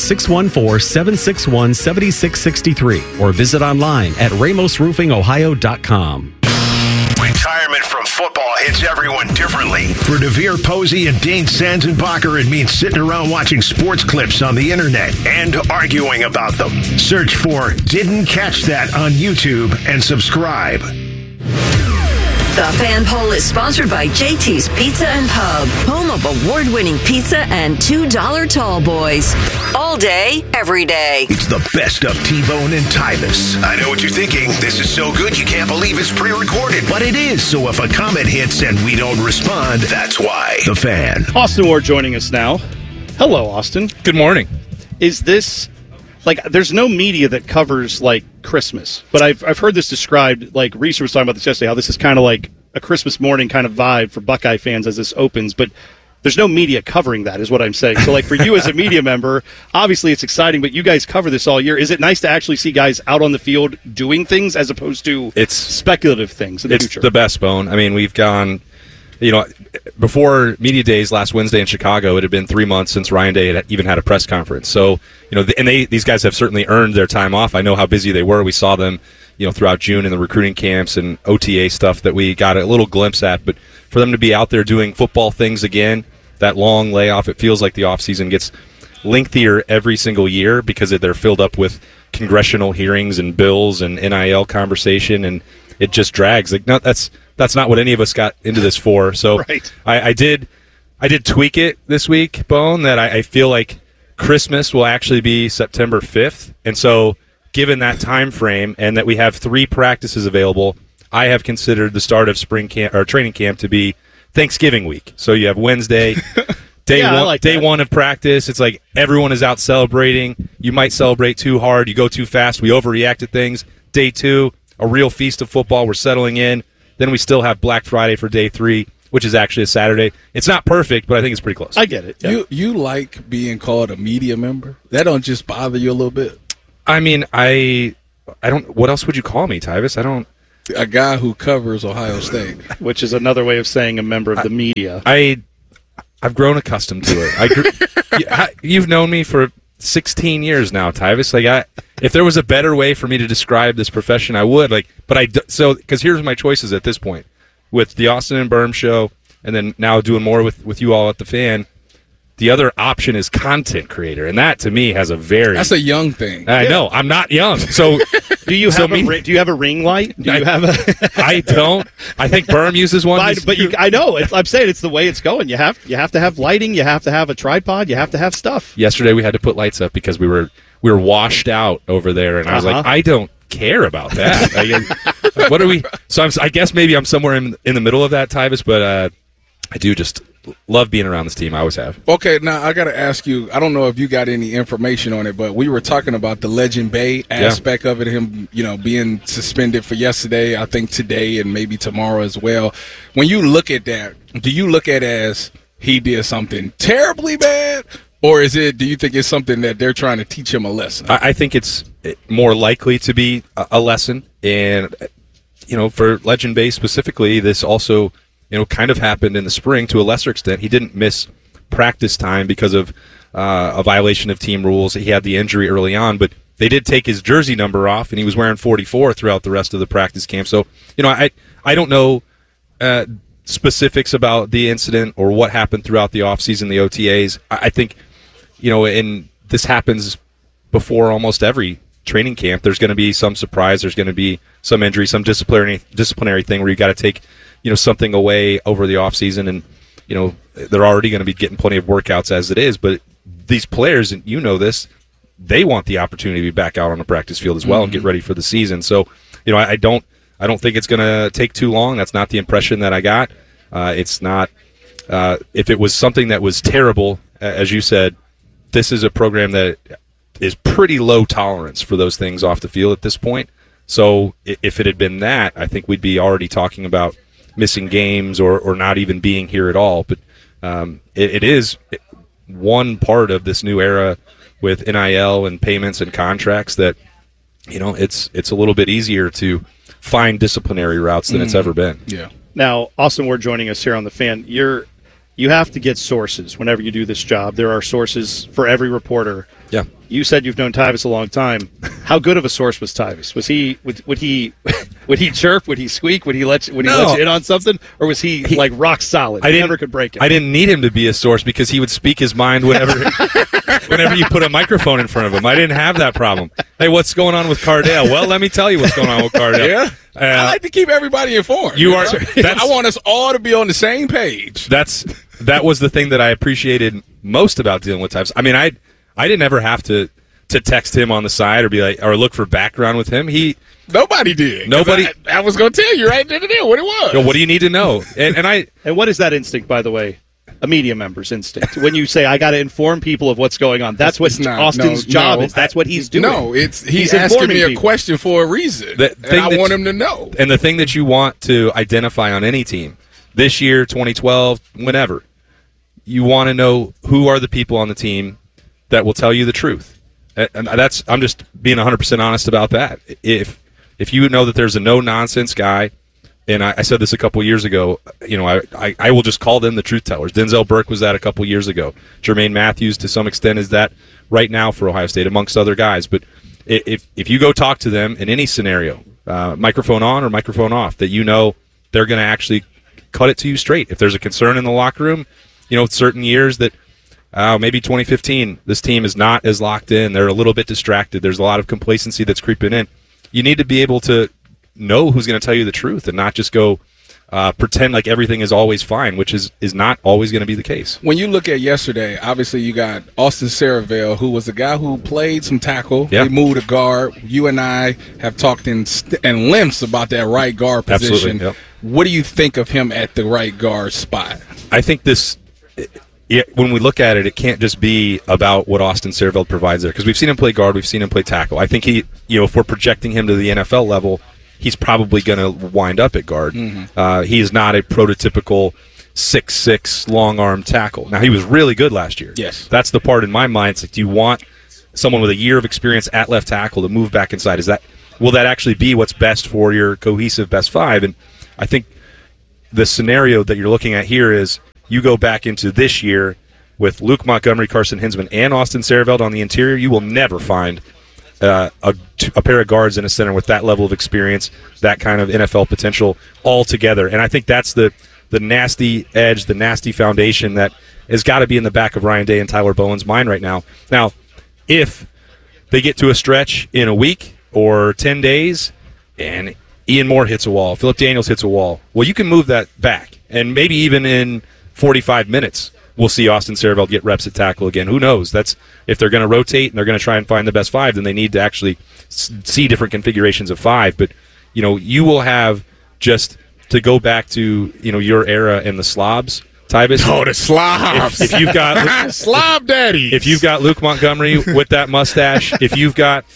614-761-7663 or visit online at ramosroofingohio.com. Retirement from football hits everyone differently. For Devere Posey and Dane Sanzenbacher, it means sitting around watching sports clips on the internet and arguing about them. Search for Didn't Catch That on YouTube and subscribe. The Fan Poll is sponsored by JT's Pizza and Pub, home of award-winning pizza and $2 tall boys. All day, every day. It's the best of T-Bone and Tyvis. I know what you're thinking. This is so good you can't believe it's pre-recorded. But it is, so if a comment hits and we don't respond, that's why. The Fan. Austin Ward joining us now. Hello, Austin. Good morning. Is this... there's no media that covers, Christmas. But I've heard this described, Reese was talking about this yesterday, how this is kind of like a Christmas morning kind of vibe for Buckeye fans as this opens. But there's no media covering that, is what I'm saying. So, for you as a media member, obviously it's exciting, but you guys cover this all year. Is it nice to actually see guys out on the field doing things as opposed to speculative things in the future? It's the best, Bone. I mean, we've gone... before Media Days last Wednesday in Chicago, it had been 3 months since Ryan Day had even had a press conference. So, these guys have certainly earned their time off. I know how busy they were. We saw them, throughout June in the recruiting camps and OTA stuff that we got a little glimpse at. But for them to be out there doing football things again, that long layoff, it feels like the offseason gets lengthier every single year because they're filled up with congressional hearings and bills and NIL conversation, and it just drags. No, that's not what any of us got into this for. So right. I did tweak it this week, Bone, that I feel like Christmas will actually be September 5th. And so given that time frame and that we have 3 practices available, I have considered the start of spring camp or training camp to be Thanksgiving week. So you have Wednesday, day one of practice. It's like everyone is out celebrating. You might celebrate too hard. You go too fast. We overreact to things. Day 2, a real feast of football. We're settling in. Then we still have Black Friday for day 3, which is actually a Saturday. It's not perfect, but I think it's pretty close. I get it. Yeah. You like being called a media member? That don't just bother you a little bit? I mean, I don't. What else would you call me, Tyvis? I don't. A guy who covers Ohio State, which is another way of saying a member of the media. I've grown accustomed to it. You've known me for 16 years now, Tyvis. Like, if there was a better way for me to describe this profession, I would. Because here's my choices at this point, with the Austin and Berm show, and then now doing more with you all at the Fan. The other option is content creator, and that to me has a very that's a young thing. I know I'm not young, so do you have a ring light? Do you have a? I don't. I think Berm uses one, I know. I'm saying it's the way it's going. You have to have lighting. You have to have a tripod. You have to have stuff. Yesterday we had to put lights up because we were washed out over there, and I was like, I don't care about that. What are we? So I guess maybe I'm somewhere in the middle of that, Tyvis, but I do just love being around this team. I always have. Okay, now I got to ask you, I don't know if you got any information on it, but we were talking about the Legend Bay aspect of it, him, being suspended for yesterday, I think today and maybe tomorrow as well. When you look at that, do you look at it as he did something terribly bad, or do you think it's something that they're trying to teach him a lesson? I think it's more likely to be a lesson, and for Legend Bay specifically, this also kind of happened in the spring to a lesser extent. He didn't miss practice time because of a violation of team rules. He had the injury early on, but they did take his jersey number off, and he was wearing 44 throughout the rest of the practice camp. So, I don't know specifics about the incident or what happened throughout the offseason, the OTAs. I think, and this happens before almost every training camp. There's going to be some surprise. There's going to be some injury, some disciplinary thing where you got to take something away over the offseason, and they're already going to be getting plenty of workouts as it is, but these players, and this, they want the opportunity to be back out on the practice field as well and get ready for the season. So I don't think it's going to take too long. That's not the impression that I got. It's not if it was something that was terrible, as you said, this is a program that is pretty low tolerance for those things off the field at this point. So if it had been that, I think we'd be already talking about missing games or not even being here at all. But it is one part of this new era with NIL and payments and contracts that, it's a little bit easier to find disciplinary routes than it's ever been. Yeah. Now, Austin Ward joining us here on The Fan. You have to get sources whenever you do this job. There are sources for every reporter. Yeah. You said you've known Tyvis a long time. How good of a source was Tyvis? Was he would he chirp? Would he squeak? Would he let you in on something? Or was he like rock solid? He never could break it. I didn't need him to be a source because he would speak his mind whenever you put a microphone in front of him. I didn't have that problem. Hey, what's going on with Cardale? Well, let me tell you what's going on with Cardale. Yeah. I like to keep everybody informed. I want us all to be on the same page. That was the thing that I appreciated most about dealing with Tyvis. I mean, I didn't ever have to text him on the side or be like, or look for background with him. Nobody did. I was going to tell you right then and there what it was. What do you need to know? And what is that instinct, by the way? A media member's instinct. When you say, I got to inform people of what's going on, that's what Austin's job is. That's what he's doing. No, he's asking me a question for a reason. I want him to know. And the thing that you want to identify on any team, this year, 2012, whenever, you want to know who are the people on the team that will tell you the truth. And I'm just being 100% honest about that. If you know that there's a no-nonsense guy and I said this a couple years ago, I will just call them the truth tellers. Denzel Burke was that a couple years ago. Jermaine Matthews, to some extent, is that right now for Ohio State, amongst other guys. But if you go talk to them in any scenario, microphone on or microphone off, that they're going to actually cut it to you straight. If there's a concern in the locker room, certain years that maybe 2015, this team is not as locked in. They're a little bit distracted. There's a lot of complacency that's creeping in. You need to be able to know who's going to tell you the truth and not just go pretend like everything is always fine, which is not always going to be the case. When you look at yesterday, obviously you got Austin Saraville, who was a guy who played some tackle. Yeah. He moved a guard. You and I have talked in lengths about that right guard position. Absolutely. Yep. What do you think of him at the right guard spot? I think when we look at it, it can't just be about what Austin Saraville provides there, because we've seen him play guard, we've seen him play tackle. I think if we're projecting him to the NFL level, he's probably going to wind up at guard. Mm-hmm. He is not a prototypical 6'6" long arm tackle. Now, he was really good last year. Yes, that's the part in my mind. It's like, do you want someone with a year of experience at left tackle to move back inside? Will that actually be what's best for your cohesive best five? And I think the scenario that you're looking at here is you go back into this year with Luke Montgomery, Carson Hinsman, and Austin Saraville on the interior. You will never find a pair of guards in a center with that level of experience, that kind of NFL potential all together. And I think that's the nasty edge, the nasty foundation that has got to be in the back of Ryan Day and Tyler Bowen's mind right now. Now, if they get to a stretch in a week or 10 days and Ian Moore hits a wall, Philip Daniels hits a wall, well, you can move that back. And maybe even in 45 minutes, we'll see Austin Saraville get reps at tackle again. Who knows? That's if they're going to rotate and they're going to try and find the best five, then they need to actually see different configurations of five. But, you will have, just to go back to, your era and the slobs, Tyvis. Oh, the slobs. If you've got slob daddy. If you've got Luke Montgomery with that mustache, if you've got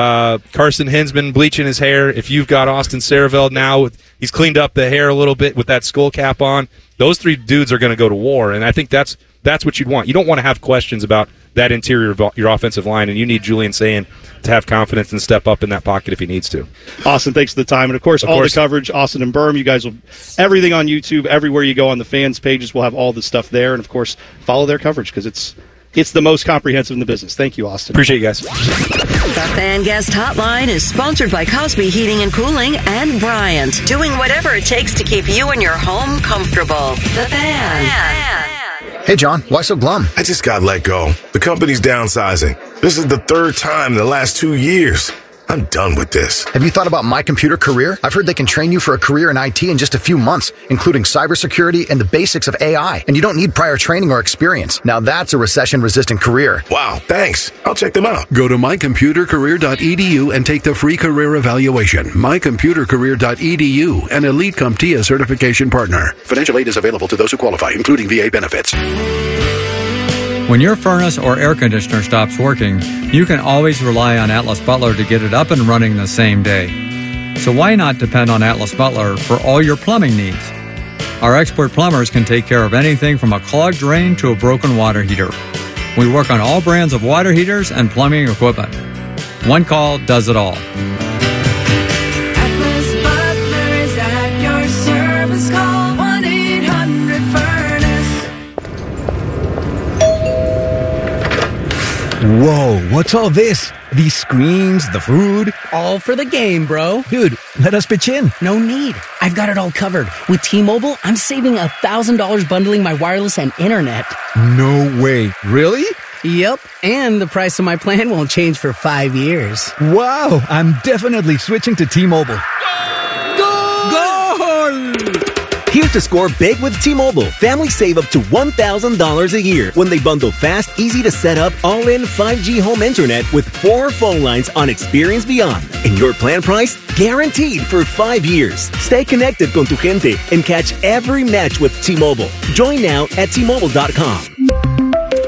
Carson Hinsman bleaching his hair, if you've got Austin Saraville now, he's cleaned up the hair a little bit with that skull cap on, those three dudes are going to go to war, and I think that's what you'd want. You don't want to have questions about that interior of your offensive line, and you need Julian Sayin to have confidence and step up in that pocket if he needs to. Austin, thanks for the time. And, of course, all the coverage, Austin and Berm, you guys will everything on YouTube, everywhere you go on the fans' pages, we'll have all the stuff there. And, of course, follow their coverage because it's the most comprehensive in the business. Thank you, Austin. Appreciate you guys. The Fan Guest Hotline is sponsored by Cosby Heating and Cooling and Bryant, doing whatever it takes to keep you and your home comfortable. The Fan. Hey, John, why so glum? I just got let go. The company's downsizing. This is the third time in the last 2 years. I'm done with this. Have you thought about My Computer Career? I've heard they can train you for a career in IT in just a few months, including cybersecurity and the basics of AI. And you don't need prior training or experience. Now that's a recession-resistant career. Wow, thanks. I'll check them out. Go to mycomputercareer.edu and take the free career evaluation. mycomputercareer.edu, an Elite CompTIA certification partner. Financial aid is available to those who qualify, including VA benefits. When your furnace or air conditioner stops working, you can always rely on Atlas Butler to get it up and running the same day. So why not depend on Atlas Butler for all your plumbing needs? Our expert plumbers can take care of anything from a clogged drain to a broken water heater. We work on all brands of water heaters and plumbing equipment. One call does it all. Atlas Butler is at your service. Call 1-800-FURNACE. Whoa, what's all this? These screens, the food? All for the game, bro. Dude, let us pitch in. No need. I've got it all covered. With T-Mobile, I'm saving $1,000 bundling my wireless and internet. No way. Really? Yep, and the price of my plan won't change for 5 years. Wow, I'm definitely switching to T-Mobile. Goal! Here's to score big with T-Mobile. Families save up to $1,000 a year when they bundle fast, easy-to-set-up, all-in 5G home internet with 4 phone lines on Experience Beyond. And your plan price? Guaranteed for 5 years. Stay connected con tu gente and catch every match with T-Mobile. Join now at T-Mobile.com.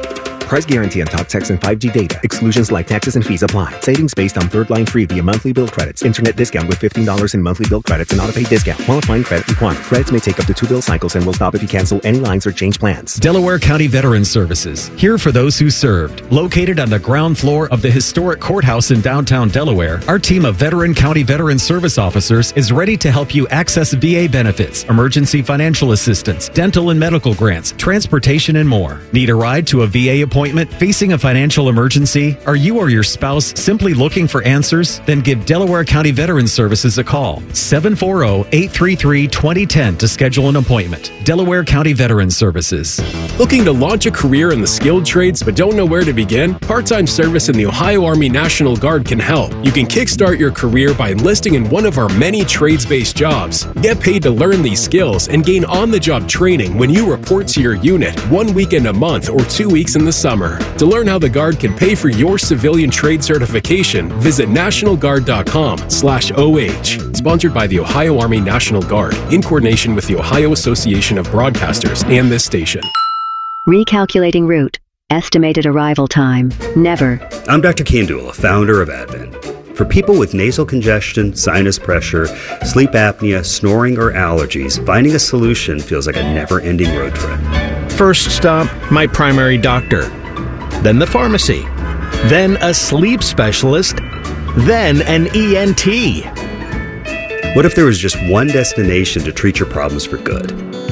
Price guarantee on talk, text, and 5G data. Exclusions like taxes and fees apply. Savings based on third line free via monthly bill credits. Internet discount with $15 in monthly bill credits and auto-pay discount. Qualifying credit requirement. Credits may take up to 2 bill cycles and will stop if you cancel any lines or change plans. Delaware County Veterans Services, here for those who served. Located on the ground floor of the historic courthouse in downtown Delaware, our team of veteran county veteran service officers is ready to help you access VA benefits, emergency financial assistance, dental and medical grants, transportation, and more. Need a ride to a VA appointment? Facing a financial emergency? Are you or your spouse simply looking for answers? Then give Delaware County Veterans Services a call. 740-833-2010 to schedule an appointment. Delaware County Veterans Services. Looking to launch a career in the skilled trades but don't know where to begin? Part-time service in the Ohio Army National Guard can help. You can kickstart your career by enlisting in one of our many trades-based jobs. Get paid to learn these skills and gain on-the-job training when you report to your unit 1 weekend a month or 2 weeks in the summer. To learn how the Guard can pay for your civilian trade certification, visit nationalguard.com/OH. Sponsored by the Ohio Army National Guard in coordination with the Ohio Association of Broadcasters and this station. Recalculating route. Estimated arrival time. Never. I'm Dr. Kandula, founder of Advent. For people with nasal congestion, sinus pressure, sleep apnea, snoring, or allergies, finding a solution feels like a never-ending road trip. First stop, my primary doctor. Then the pharmacy. Then a sleep specialist. Then an ENT. What if there was just one destination to treat your problems for good?